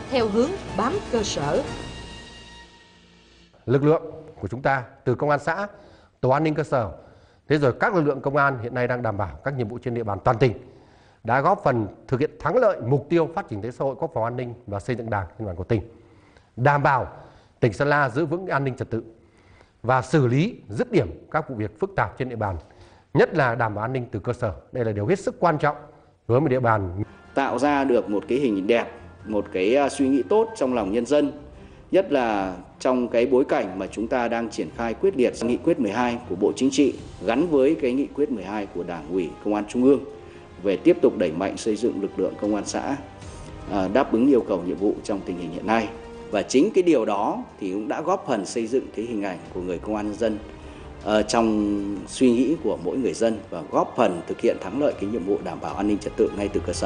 theo hướng bám cơ sở. Lực lượng của chúng ta từ công an xã, tổ an ninh cơ sở, thế rồi các lực lượng công an hiện nay đang đảm bảo các nhiệm vụ trên địa bàn toàn tỉnh, đã góp phần thực hiện thắng lợi mục tiêu phát triển kinh tế xã hội, quốc phòng an ninh và xây dựng Đảng trên địa bàn của tỉnh, đảm bảo tỉnh Sơn La giữ vững an ninh trật tự và xử lý dứt điểm các vụ việc phức tạp trên địa bàn, nhất là đảm bảo an ninh từ cơ sở. Đây là điều hết sức quan trọng với một địa bàn. Tạo ra được một cái hình đẹp, một cái suy nghĩ tốt trong lòng nhân dân, nhất là trong cái bối cảnh mà chúng ta đang triển khai quyết liệt nghị quyết 12 của Bộ Chính trị gắn với cái nghị quyết 12 của Đảng ủy Công an Trung ương về tiếp tục đẩy mạnh xây dựng lực lượng công an xã đáp ứng yêu cầu nhiệm vụ trong tình hình hiện nay. Và chính cái điều đó thì cũng đã góp phần xây dựng cái hình ảnh của người công an nhân dân trong suy nghĩ của mỗi người dân và góp phần thực hiện thắng lợi cái nhiệm vụ đảm bảo an ninh trật tự ngay từ cơ sở.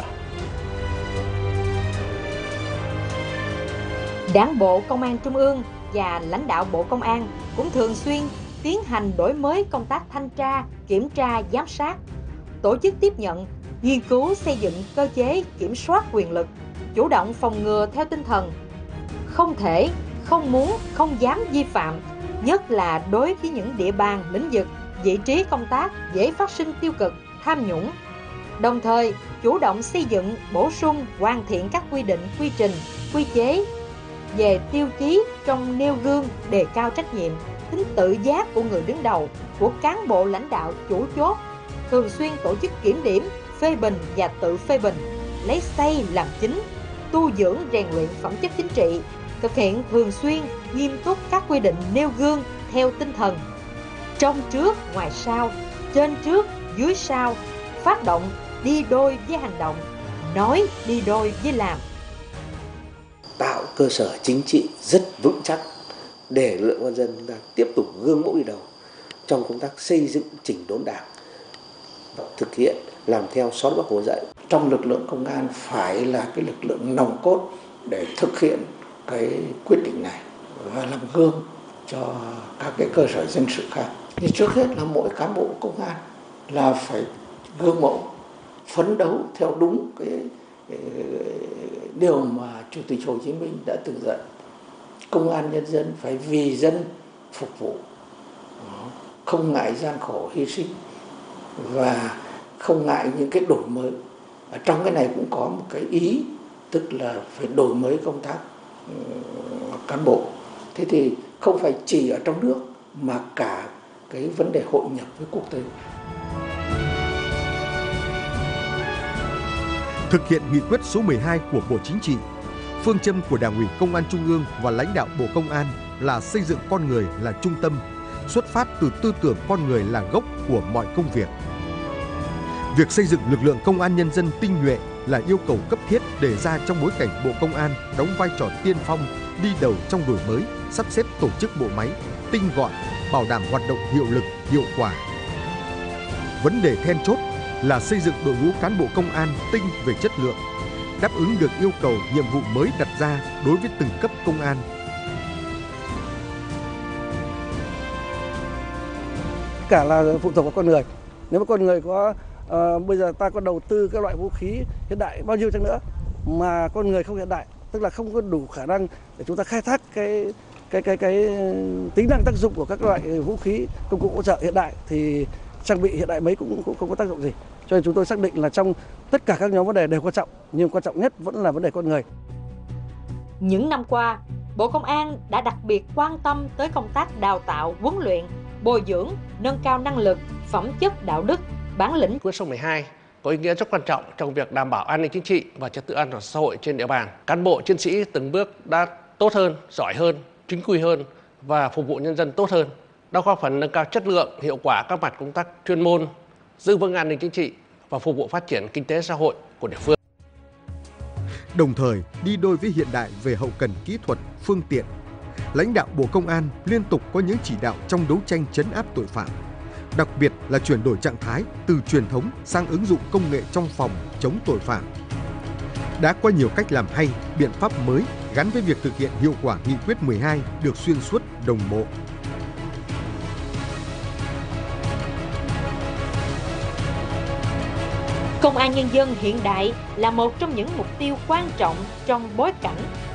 Đảng bộ Công an Trung ương và lãnh đạo Bộ Công an cũng thường xuyên tiến hành đổi mới công tác thanh tra, kiểm tra, giám sát, tổ chức tiếp nhận, nghiên cứu xây dựng cơ chế kiểm soát quyền lực, chủ động phòng ngừa theo tinh thần không thể, không muốn, không dám vi phạm, nhất là đối với những địa bàn, lĩnh vực, vị trí công tác dễ phát sinh tiêu cực, tham nhũng. Đồng thời, chủ động xây dựng, bổ sung, hoàn thiện các quy định, quy trình, quy chế về tiêu chí trong nêu gương, đề cao trách nhiệm, tính tự giác của người đứng đầu, của cán bộ lãnh đạo chủ chốt, thường xuyên tổ chức kiểm điểm, phê bình và tự phê bình, lấy xây làm chính, tu dưỡng rèn luyện phẩm chất chính trị, thực hiện thường xuyên, nghiêm túc các quy định nêu gương theo tinh thần trong trước, ngoài sau, trên trước, dưới sau, phát động đi đôi với hành động, nói đi đôi với làm. Tạo cơ sở chính trị rất vững chắc để lực lượng công an nhân dân tiếp tục gương mẫu đi đầu trong công tác xây dựng chỉnh đốn Đảng và thực hiện làm theo 6 Bác Hồ dạy. Trong lực lượng công an phải là cái lực lượng nòng cốt để thực hiện cái quyết định này và làm gương cho các cái cơ sở dân sự khác. Thì trước hết là mỗi cán bộ công an là phải gương mẫu, phấn đấu theo đúng cái điều mà Chủ tịch Hồ Chí Minh đã từng dạy. Công an nhân dân phải vì dân phục vụ, không ngại gian khổ hy sinh và không ngại những cái đổi mới. Ở trong cái này cũng có một cái ý, tức là phải đổi mới công tác cán bộ. Thế thì không phải chỉ ở trong nước mà cả cái vấn đề hội nhập với quốc tế. Thực hiện nghị quyết số 12 của Bộ Chính trị, phương châm của Đảng ủy Công an Trung ương và lãnh đạo Bộ Công an là xây dựng con người là trung tâm, xuất phát từ tư tưởng con người là gốc của mọi công việc. Việc xây dựng lực lượng công an nhân dân tinh nhuệ là yêu cầu cấp thiết đề ra trong bối cảnh Bộ Công an đóng vai trò tiên phong, đi đầu trong đổi mới, sắp xếp tổ chức bộ máy, tinh gọn, bảo đảm hoạt động hiệu lực, hiệu quả. Vấn đề then chốt là xây dựng đội ngũ cán bộ công an tinh về chất lượng, đáp ứng được yêu cầu nhiệm vụ mới đặt ra đối với từng cấp công an. Cả là phụ thuộc vào con người. Nếu mà con người có bây giờ ta có đầu tư các loại vũ khí hiện đại bao nhiêu chăng nữa mà con người không hiện đại, tức là không có đủ khả năng để chúng ta khai thác cái tính năng tác dụng của các loại vũ khí công cụ hỗ trợ hiện đại thì trang bị hiện đại mấy cũng không có tác dụng gì. Cho nên chúng tôi xác định là trong tất cả các nhóm vấn đề đều quan trọng, nhưng quan trọng nhất vẫn là vấn đề con người. Những năm qua, Bộ Công an đã đặc biệt quan tâm tới công tác đào tạo, huấn luyện, bồi dưỡng, nâng cao năng lực, phẩm chất đạo đức, bản lĩnh. Quyết số 12 có ý nghĩa rất quan trọng trong việc đảm bảo an ninh chính trị và trật tự an toàn xã hội trên địa bàn. Cán bộ chiến sĩ từng bước đã tốt hơn, giỏi hơn, chính quy hơn và phục vụ nhân dân tốt hơn, đã góp phần nâng cao chất lượng, hiệu quả các mặt công tác chuyên môn, giữ vững an ninh chính trị và phục vụ phát triển kinh tế xã hội của địa phương. Đồng thời đi đôi với hiện đại về hậu cần kỹ thuật, phương tiện. Lãnh đạo Bộ Công an liên tục có những chỉ đạo trong đấu tranh trấn áp tội phạm, đặc biệt là chuyển đổi trạng thái từ truyền thống sang ứng dụng công nghệ trong phòng chống tội phạm. Đã có nhiều cách làm hay, biện pháp mới gắn với việc thực hiện hiệu quả nghị quyết 12 được xuyên suốt đồng bộ. Công an nhân dân hiện đại là một trong những mục tiêu quan trọng trong bối cảnh